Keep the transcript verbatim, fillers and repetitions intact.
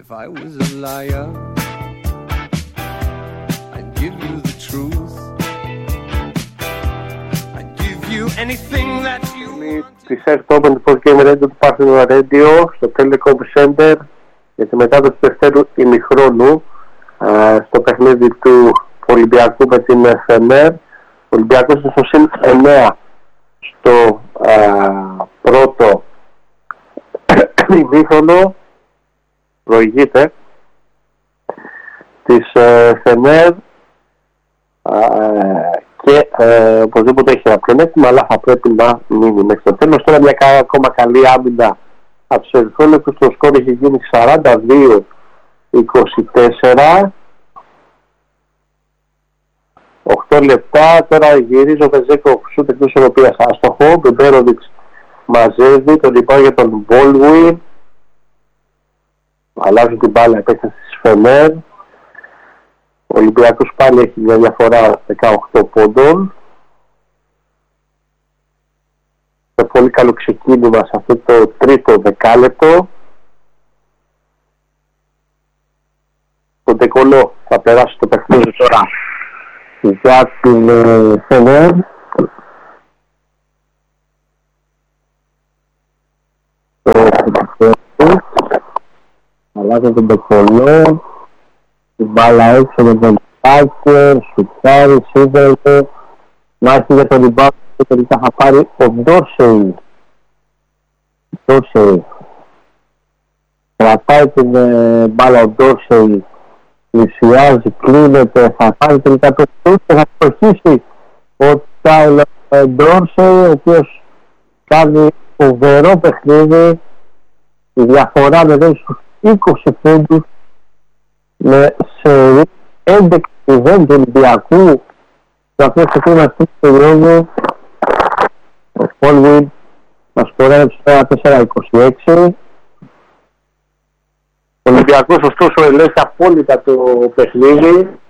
If I was a liar, I'd give you the truth. I'd give you anything that you want. Τη Search Open του Post Game Radio του Parthenon Radio στο Telecom Center για τη μετάδοση του δευτέρου ημιχρόνου στο παιχνίδι του Ολυμπιακού με την Φενέρ. Ο Ολυμπιακός είναι στο συν εννέα στο α, πρώτο ημίχρονο, προηγείται της Φενέρ και ε, οπωσδήποτε έχει ένα πλεονέκτημα, αλλά θα πρέπει να μείνει μέχρι το τέλος. Τώρα μια ακόμα καλή άμυνα από τους ερυθρόλεπτους, το σκορ έχει γίνει σαράντα δύο είκοσι τέσσερα. οκτώ λεπτά, τώρα γυρίζει ο Βεζέκοφ σούτ εκτός ισορροπίας άστοχο, ο Μπεμπέροβιτς μαζεύει, τον λοιπά για τον Μπόλουιν, αλλάζει την μπάλα επέκταση της Φενέρ. Ο Ολυμπιακός πάλι έχει μια διαφορά δεκαοκτώ πόντων. Το πολύ καλό ξεκίνημα σε αυτό το τρίτο δεκάλεπτο. Το Ντεκολό θα περάσει το παιχνίδι τώρα για την Φενέρ. Αλλάζει τον Ντεκολό. Η μπάλα έξω με τον Τάκερ, σουτάρει, σίδερε, μάχη για τον ριμπάουντ και τελικά θα πάρει ο Ντόρσεϊ. Ντόρσεϊ. Κρατάει την ε, μπάλα ο Ντόρσεϊ, πλησιάζει, κλείνεται, θα πάρει τελικά το σουτ και θα προχύσει ο Τάιλερ Ντόρσεϊ, ο οποίος κάνει φοβερό παιχνίδι. Η διαφορά με δεν στους είκοσι πόντους με σε έντεκα μηδέν του Ολυμπιακού και αυτό το κλίμα στην περίοδο. Ο Πόλβιν μας κορέγεψε τώρα τέσσερα είκοσι έξι. Ο Ολυμπιακός ωστόσο ελέγχει απόλυτα το παιχνίδι.